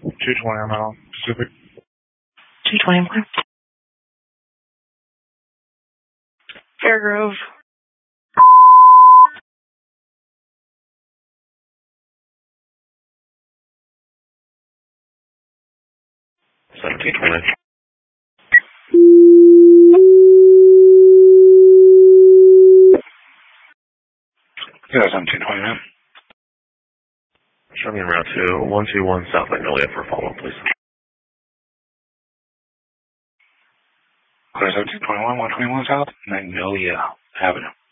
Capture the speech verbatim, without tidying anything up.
two twenty on that Pacific. two twenty-one. Fairgrove. seventeen twenty. Yeah, seventeen twenty, man. Show me en route to one two one South Magnolia for follow-up, please. Clear seventeen twenty-one, one twenty-one South Magnolia Avenue.